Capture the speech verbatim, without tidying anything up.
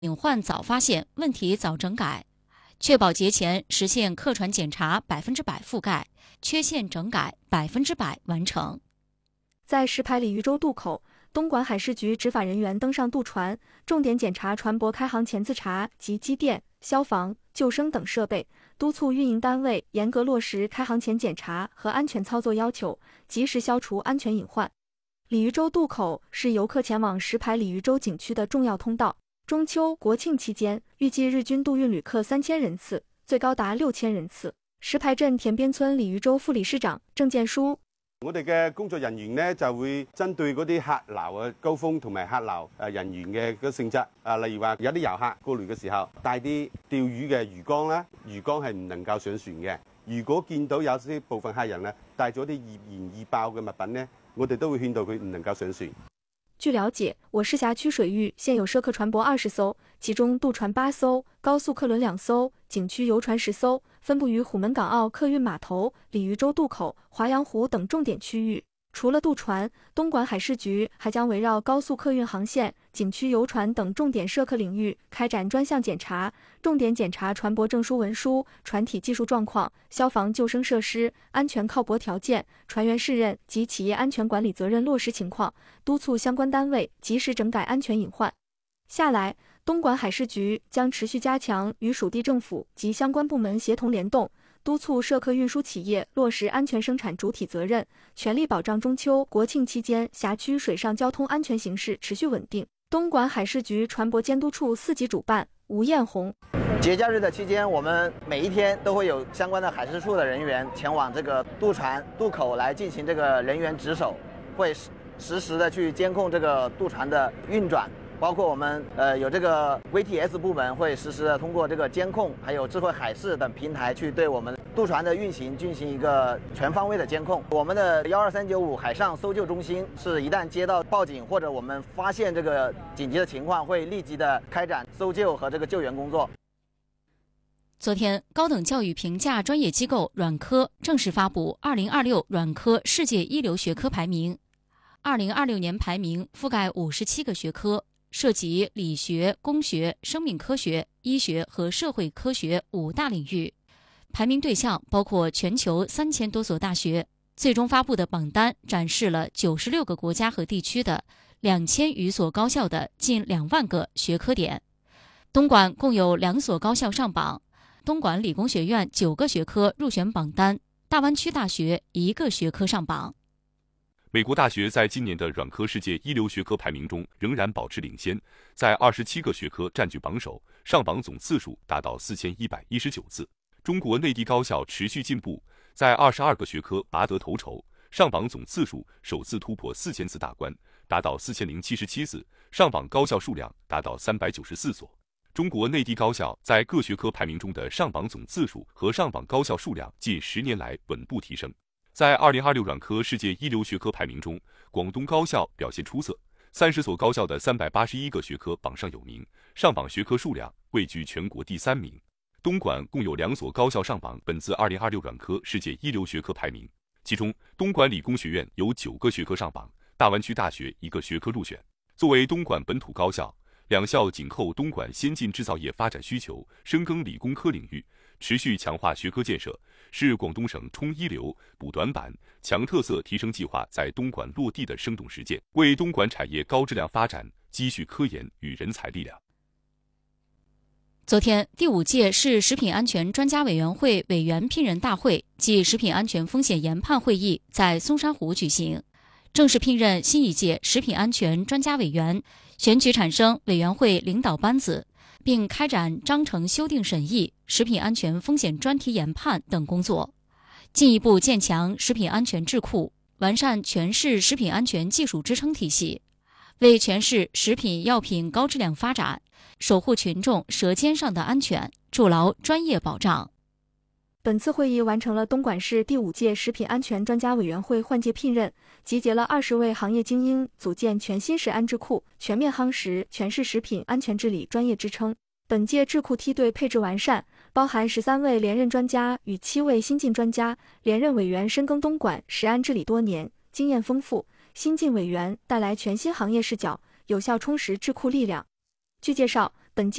隐患早发现，问题早整改，确保节前实现客船检查百分之百覆盖，缺陷整改百分之百完成。 在石牌鲤鱼洲渡口，东莞海事局执法人员登上渡船，重点检查船舶开航前自查及机电、消防、救生等设备，督促运营单位严格落实开航前检查和安全操作要求，及时消除安全隐患。鲤鱼洲渡口是游客前往石牌鲤鱼洲景区的重要通道。中秋、国庆期间，预计日均渡运旅客三千人次，最高达六千人次。石牌镇田边村鲤鱼洲副理事長鄭建書。 我哋嘅工作人員呢，就會針對嗰啲客流嘅高峰同埋客流誒人員嘅個性質啊，例如話有啲遊客過嚟嘅時候帶啲釣魚嘅魚缸啦，魚缸係唔能夠上船嘅。如果見到有啲部分客人呢帶咗啲易燃易爆嘅物品呢，我哋都會勸導佢唔能夠上船。 據了解，我市辖區水域現有涉客船舶二十艘，其中渡船八艘，高速客輪兩艘，景區遊船十艘，分布於虎門港澳客運碼頭、鯉魚洲渡口、華陽湖等重點區域。除了渡船，東莞海事局還將圍繞高速客運航線、景區遊船等重點涉客領域開展專項檢查，重點檢查船舶證書文書、船體技術狀況、消防救生設施、安全靠泊條件、船員適任及企業安全管理責任落實情況，督促相關單位及時整改安全隱患。下來，東莞海事局將持續加強與屬地政府及相關部門協同聯動，督促涉客運輸企業落實安全生產主體責任，全力保障中秋、國慶期間轄區水上交通安全形勢持續穩定。東莞海事局船舶監督處四級主辦吳艷紅。 節假日的期間，我們每一天都會有相關的海事處的人員前往這個渡船渡口來進行這個人員值守，會實時的去監控這個渡船的運轉。包括我們呃有這個 V T S 部門會實時的通過這個監控，還有智慧海事等平台去對我們渡船的運行進行一個全方位的監控。我們的幺二三九五海上搜救中心是一旦接到報警或者我們發現這個緊急的情況，會立即的開展搜救和這個救援工作。 昨天，高等教育評價專業機構軟科正式發布二零二六軟科世界一流學科排名。二零二六年排名覆蓋五十七個學科，涉及理學、工學、生命科學、醫學和社會科學五大領域。排名對象包括全球三千多所大學。最終發布的榜單展示了九十六個國家和地區的兩千餘所高校的近兩萬個學科點。東莞共有兩所高校上榜，東莞理工學院九個學科入選榜單，大灣區大學一個學科上榜。 美國大學在今年的軟科世界一流學科排名中仍然保持領先，在二十七個學科佔據榜首，上榜總次數達到四千一百一十九次。中國內地高校持續進步，在二十二個學科拔得頭籌，上榜總次數首次突破四千次大關，達到四千零七十七次，上榜高校數量達到三百九十四所。中國內地高校在各學科排名中的上榜總次數和上榜高校數量近十年來穩步提升。在二零二六軟科世界一流學科排名中，廣東高校表現出色，三十所高校的三百八十一個學科榜上有名，上榜學科數量位居全國第三名。東莞共有兩所高校上榜本次二零二六軟科世界一流學科排名，其中東莞理工學院有九個學科上榜，大灣區大學一個學科入選。作為東莞本土高校，兩校緊扣東莞先進製造業發展需求，深耕理工科領域，持續強化學科建設，是廣東省衝一流、補短板、強特色提升計劃在東莞落地的生動實踐，為東莞產業高質量發展積蓄科研與人才力量。 昨天，第五屆市食品安全專家委員會委員聘任大會暨食品安全風險研判會議在松山湖舉行，正式聘任新一屆食品安全專家委員，選舉產生委員會領導班子，並開展章程修訂審議、食品安全風險專題研判等工作，進一步建強食品安全智庫，完善全市食品安全技術支撐體系，為全市食品藥品高質量發展守護群眾舌尖上的安全，築牢專業保障。 本次會議完成了東莞市第五屆食品安全專家委員會換屆聘任，集結了二十位行業精英，組建全新食安智庫，全面夯實全市食品安全治理專業支撐。本屆智庫梯隊配置完善，包含十三位連任專家與七位新進專家，連任委員深耕東莞食安治理多年，經驗豐富；新進委員帶來全新行業視角，有效充實智庫力量。據介紹，